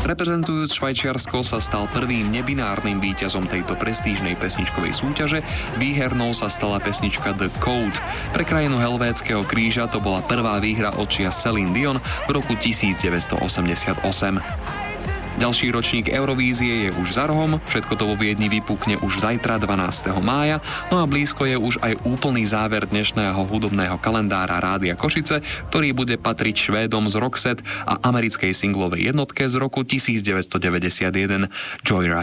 Reprezentujúc Švajčiarsko sa stal prvým nebinárnym víťazom tejto prestížnej pesničkovej súťaže. Výhernou sa stala pesnička The Code. Pre krajinu Helvétskeho kríža to bola prvá výhra od čias Céline Dion v roku 1988. Ďalší ročník Eurovízie je už za rohom, všetko to vo Viedni vypukne už zajtra 12. mája, no a blízko je už aj úplný záver dnešného hudobného kalendára Rádia Košice, ktorý bude patriť Švédom z Roxette a americkej singlovej jednotke z roku 1991 Joyride.